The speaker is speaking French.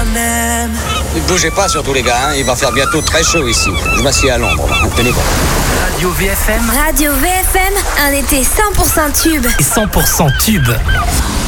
Ne bougez pas surtout les gars, hein. Il va faire bientôt très chaud ici. Je m'assieds à l'ombre, tenez bon. Radio VFM. Radio VFM, un été 100% tube. Et 100% tube.